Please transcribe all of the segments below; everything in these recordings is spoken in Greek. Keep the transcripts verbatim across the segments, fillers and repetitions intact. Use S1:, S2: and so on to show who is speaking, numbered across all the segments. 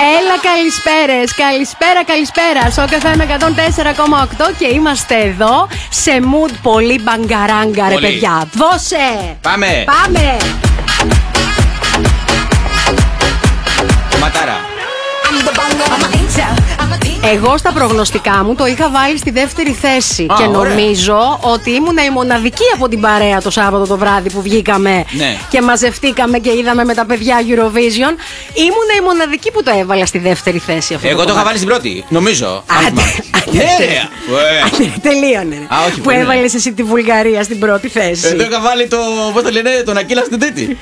S1: Έλα, καλησπέρες. Καλησπέρα, καλησπέρα. Σοκ εφ εμ εκατόν τέσσερα κόμμα οκτώ και είμαστε εδώ σε mood πολύ μπαγκαράγκα, ρε παιδιά. Δώσε!
S2: Πάμε!
S1: Πάμε!
S2: Ματάρα.
S1: Εγώ στα προγνωστικά μου το είχα βάλει στη δεύτερη θέση.
S2: Α,
S1: και
S2: ωραία.
S1: νομίζω ότι ήμουν η μοναδική από την παρέα το Σάββατο το βράδυ που βγήκαμε
S2: Ναι.
S1: και μαζευτήκαμε και είδαμε με τα παιδιά Eurovision. Ήμουν η μοναδική που το έβαλα στη δεύτερη θέση αυτό.
S2: Εγώ το είχα
S1: κομμάτι.
S2: βάλει στην πρώτη, νομίζω.
S1: Άντε, άντε,
S2: Ναι,
S1: άντε.
S2: ρε. Ε.
S1: Άντε, τελείωνε.
S2: Α, όχι,
S1: Που
S2: ναι.
S1: έβαλε εσύ τη Βουλγαρία στην πρώτη θέση.
S2: Εδώ είχα βάλει το. Πώς το λένε, τον Ακύλα στην τρίτη.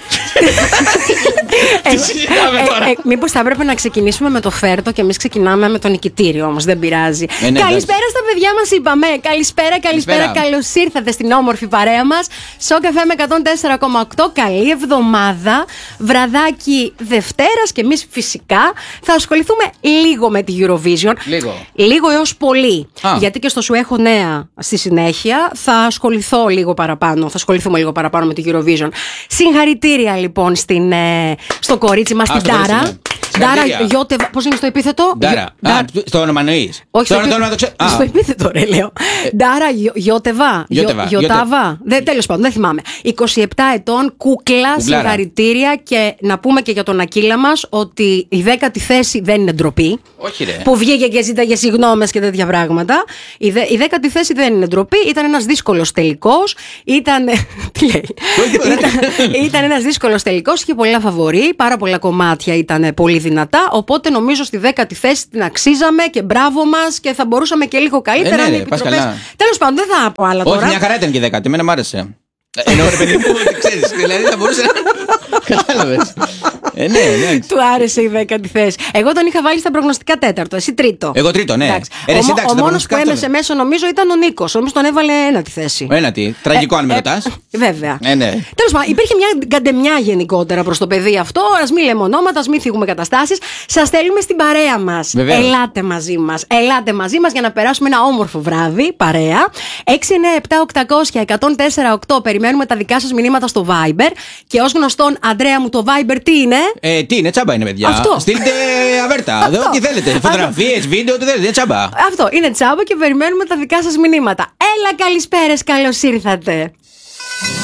S2: Τι συζητάμε τώρα.
S1: Μήπως θα έπρεπε να ξεκινήσουμε με το φέρτο και εμείς ξεκινάμε με το νικητήριο, όμως δεν πειράζει.
S2: Ε, ναι,
S1: Καλησπέρα στα παιδιά μας, είπαμε. Καλησπέρα, καλησπέρα.
S2: Καλησπέρα.
S1: Καλώς ήρθατε στην όμορφη παρέα μας. Σοκ εφ εμ εκατόν τέσσερα κόμμα οκτώ. Καλή εβδομάδα. Βραδάκι Δευτέρας και εμείς φυσικά θα ασχοληθούμε λίγο με τη Eurovision.
S2: Λίγο.
S1: Λίγο έως πολύ.
S2: Α.
S1: Γιατί και στο Σου έχω νέα στη συνέχεια θα ασχοληθώ λίγο παραπάνω. Θα ασχοληθούμε λίγο παραπάνω με τη Eurovision. Συγχαρητήρια λοιπόν στην, ε, στο κορίτσι μας,
S2: Α,
S1: την
S2: στο κορίτσι,
S1: Ντάρα.
S2: ναι.
S1: Ντάρα
S2: Συγχαρητήρια.
S1: Γιώτεβα. Πώς είναι στο επίθετο?
S2: Ντάρα.
S1: Γιο-
S2: Α,
S1: Ντά-
S2: στο όνομα εννοείς.
S1: όχι, στο,
S2: Τώρα το
S1: επί-
S2: όνομα το ξέρω. Α.
S1: στο επίθετο, ρε, λέω. Ντάρα Γιο- Γιώτεβα.
S2: Γιώτεβα,
S1: Γιο- Γιωτάβα. Δεν, τέλος πάντων, δεν θυμάμαι. είκοσι επτά ετών, κούκλα,
S2: Κουκλάρα.
S1: συγχαρητήρια. Και να πούμε και για τον Ακύλα μας ότι η δέκατη θέση δεν είναι ντροπή.
S2: Όχι, ρε.
S1: Που βγήκε και ζήταγε συγγνώμες και τέτοια πράγματα. Η, δε, η δέκατη θέση δεν είναι ντροπή. Ήταν ένας δύσκολος τελικός. Ήταν. Τι λέει. ήταν, ήταν ένας δύσκολος τελικός. Είχε πολλά φαβορί. Πάρα πολλά κομμάτια ήταν πολύ δυνατά. Οπότε νομίζω στη δέκατη θέση την αξίζαμε και μπράβο μας και θα μπορούσαμε και λίγο καλύτερα.
S2: Ε, ναι,
S1: αν οι
S2: ρε, πας
S1: επιτροπές-
S2: καλά.
S1: Τέλος πάντων, δεν θα πω άλλα
S2: Όχι,
S1: τώρα.
S2: μια χαρά ήταν και η δέκατη. Εμένα μ' άρεσε. Ενώ ρε παιδί μου, ότι ξέρεις. Δηλαδή θα μπορούσε να. Κατάλαβες. Ε, ναι, ναι.
S1: Του άρεσε η δέκατη θέση. Εγώ τον είχα βάλει στα προγνωστικά τέταρτο. Εσύ τρίτο.
S2: Εγώ τρίτο, ναι.
S1: Εντάξει.
S2: Ε, ρε,
S1: ο
S2: εσύ,
S1: μο-
S2: εντάξει,
S1: ο
S2: τα
S1: μόνος που
S2: προγνωστικά
S1: έμεσε
S2: αυτό.
S1: μέσα νομίζω ήταν ο Νίκος. Όμως τον έβαλε ένατη θέση.
S2: Ένατη. Τραγικό αν με
S1: Ε,
S2: ρωτάς.
S1: ε, Βέβαια.
S2: Ε, ναι.
S1: Τέλος πάντων, υπήρχε μια γκαντεμιά γενικότερα προς το παιδί αυτό. Ας μην λέμε ονόματα, ας μην θίγουμε καταστάσεις. Σας θέλουμε στην παρέα μας.
S2: Βεβαίως.
S1: Ελάτε μαζί μας. Ελάτε μαζί μας για να περάσουμε ένα όμορφο βράδυ, παρέα. έξι εννιά επτά οκτακόσια εκατόν τέσσερα οκτώ. Περιμένουμε τα δικά σας μηνύματα στο Viber. Και ως γνωστόν, Αντρέα μου, το Viber τι είναι?
S2: Ε, τι είναι, τσάμπα είναι, παιδιά.
S1: Αυτό.
S2: Στείλτε αβέρτα.
S1: Αυτό.
S2: Εδώ, τι θέλετε. Φωτογραφίες, βίντεο, τι θέλετε. Είναι τσάμπα.
S1: Αυτό είναι τσάμπα και περιμένουμε τα δικά σας μηνύματα. Έλα, καλησπέρες, καλώς ήρθατε.